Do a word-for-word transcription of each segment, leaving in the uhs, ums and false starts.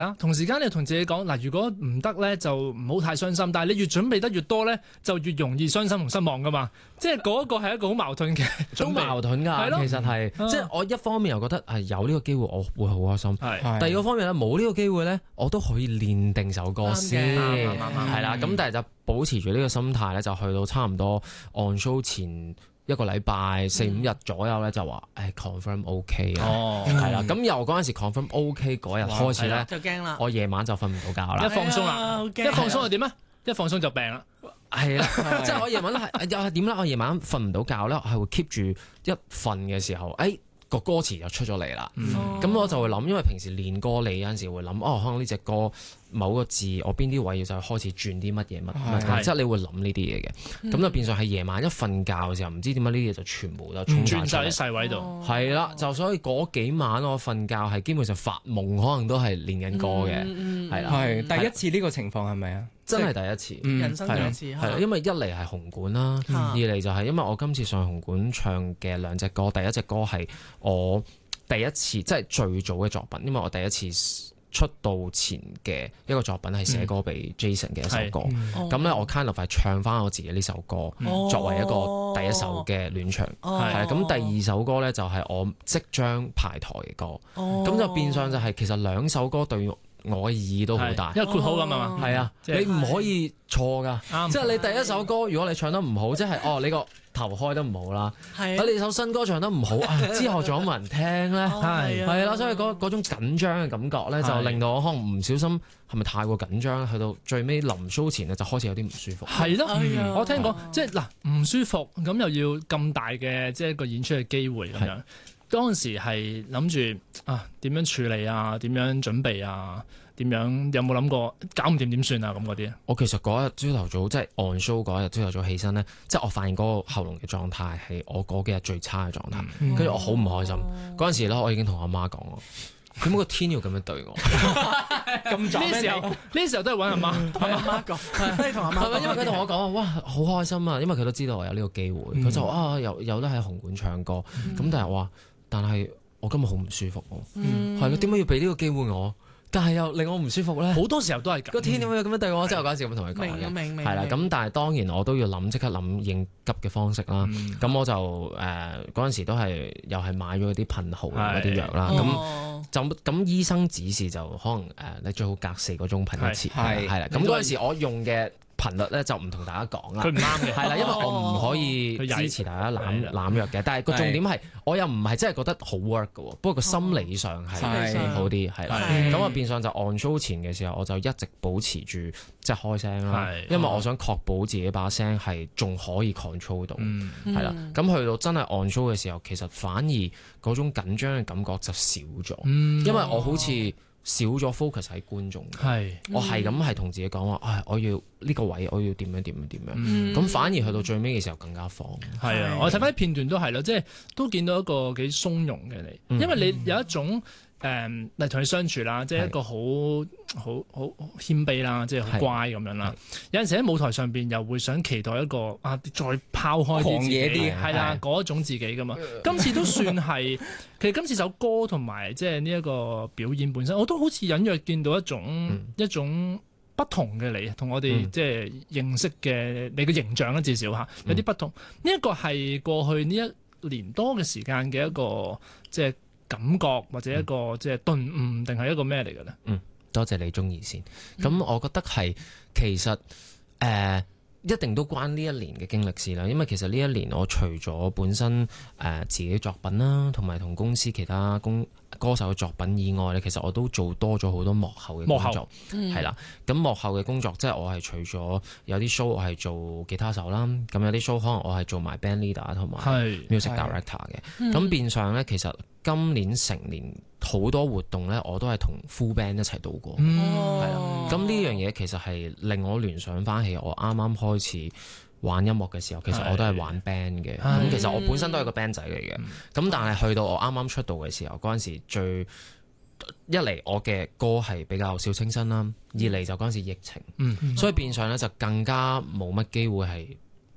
啊，同時間你同自己講嗱，如果唔得咧，就唔好太傷心。但係你越準備得越多咧，就越容易傷心同失望噶嘛。即係嗰個係一個好矛盾嘅準備， 都矛盾㗎。其實係，即係我一方面又覺得係有呢個機會，我會好開心。 係。 第二個方面咧，冇呢個機會咧，我都可以練定首歌先，係啦。咁但係就保持住呢個心態咧，就去到差唔多 on show 前一個禮拜四五日左右咧，就話誒 confirm OK 啊，係啦。咁由嗰陣時 confirm OK 嗰日開始咧， 就驚啦。 我夜晚就瞓唔到覺啦。 一放鬆啦，一放鬆就點啊？一放鬆就病啦。 係啦，即係我夜晚咧係又係點咧？我夜晚瞓唔到覺咧，我係會 keep 住一瞓嘅時候，誒個歌詞就出咗嚟啦。咁我就會諗，因為平時練歌你有陣時會諗，哦，可能呢隻歌某個字我邊啲位要就開始轉啲乜嘢乜，即係你會諗呢啲嘢嘅。咁就變相係夜晚一瞓覺嘅時候，唔知點解呢啲嘢就全部都衝轉晒啲細位度。 係啦，就所以嗰幾晚我瞓覺係基本上發夢，可能都係練緊歌嘅，係啦。 係第一次呢個情況係咪啊？ 真係第一次， 人生第一次係啦，因為一嚟係紅館啦，二嚟就係因為我今次上紅館唱嘅兩隻歌，第一隻歌係我第一次即係最早嘅作品，因為我第一次出道前嘅一個作品係寫歌俾 Jason 嘅一首歌，咁咧我 kind of 係唱翻我自己呢首歌作為一個第一首嘅暖場，係咁第二首歌咧就係我即將排台嘅歌，咁就變相就係其實兩首歌對我嘅意義都好大， 因為括號咁啊嘛， 係啊，你唔可以錯噶，即係你第一首歌如果你唱得唔好，即係哦你個頭開得唔好啦，啊你首新歌唱得唔好，之後仲有冇人聽咧？係係啦，所以嗰嗰種緊張嘅感覺咧，就令到我可能唔小心係咪太過緊張，去到最尾臨 show 前咧就開始有啲唔舒服。 係咯，我聽講即係嗱唔舒服，咁又要咁大嘅即係一個演出嘅機會咁樣。當時係諗住啊點樣處理啊，點樣準備啊，點樣有冇諗過搞唔掂點算啊咁嗰啲？ 我其實嗰日朝頭早即係 on show 嗰日朝頭早起身咧，即係我發現嗰個喉嚨嘅狀態係我嗰幾日最差嘅狀態，跟住、嗯、我好唔開心。嗰陣、嗯、時咧，我已經同阿媽講咯，點解個天要咁樣對我？ 咁早呢時候呢時候都係揾阿媽， 阿媽講，你同阿媽講， 因為佢同我講話，哇好開心啊！因為佢都知道我有呢個機會，佢、嗯、就啊有有得喺紅館唱歌，咁、嗯、但係話。但係我今日好唔舒服喎，係咯？點解要俾呢個機會我？但係又令我唔舒服咧？ 好多時候都係咁。 個天點解要咁樣對我？即係我嗰陣時咁同佢講嘅， 明明係啦。咁但係當然我都要諗即刻諗應急嘅方式啦。咁我就誒嗰陣時都係又係買咗啲噴號嗰啲藥啦。咁就咁醫生指示就可能誒你最好隔四個鐘噴一次，係啦。咁嗰陣時我用嘅頻率咧就唔同大家講啦， 佢唔啱嘅， 係啦，因為我唔可以支持大家攬攬藥嘅。但係個重點係，我又唔係真係覺得好 work 嘅，不過個心理上係好啲，係啦。咁啊變相就 on show 前嘅時候，我就一直保持住即係開聲啦，因為我想確保自己把聲係仲可以 control 到，係啦。咁去到真係 on show 嘅時候，其實反而嗰種緊張嘅感覺就少咗，因為我好似少咗 focus 喺觀眾， 係我係咁係同自己講話，唉，我要呢個位，我要點樣點樣點樣，咁反而去到最尾嘅時候更加放。 係啊，我睇翻啲片段都係咯，即係都見到一個幾鬆容嘅你，因為你有一種誒嚟同你相處啦，即係一個好好好謙卑啦，即係好乖咁樣啦。有陣時喺舞台上邊又會想期待一個啊，再拋開啲自己，係啦嗰一種自己噶嘛。今次都算係，其實今次首歌同埋即係呢一個表演本身，我都好似隱約見到一種一種不同嘅你，同我哋即係認識嘅你嘅形象咧，至少嚇有啲不同。呢一個係過去呢一年多嘅時間嘅一個即係感覺或者一個、嗯、即係頓悟，定係一個咩嚟嘅咧？ 嗯，多謝你中意先。咁、嗯、我覺得係其實誒、呃、一定都關呢一年嘅經歷事啦。因為其實呢一年我除咗本身誒、呃、自己作品啦，同埋同公司其他公歌手嘅作品以外咧，其實我都做多咗好多幕後嘅工作，係啦。咁幕後嘅工作即係我係除咗有啲 show 我係做吉他手啦，咁有啲 show 可能我係做埋 band leader 同埋 music director 嘅。咁變相咧，其實今年成年好多活動咧，我都係同 full band 一齊度過，係啦。咁呢樣嘢其實係令我聯想翻起我啱啱開始玩音樂嘅時候，其實我都係玩 band 嘅。咁其實我本身都係個 band 仔嚟嘅。咁但係去到我啱啱出道嘅時候，嗰陣時最一嚟我嘅歌係比較小清新啦，二嚟就嗰陣時疫情，嗯、所以變相咧就更加冇乜機會係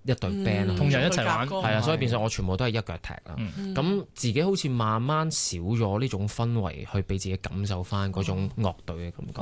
一隊 band 啊， 同人一齊玩歌係啊，所以變相我全部都係一腳踢啦。咁自己好似慢慢少咗呢種氛圍，去俾自己感受翻嗰種樂隊嘅感覺。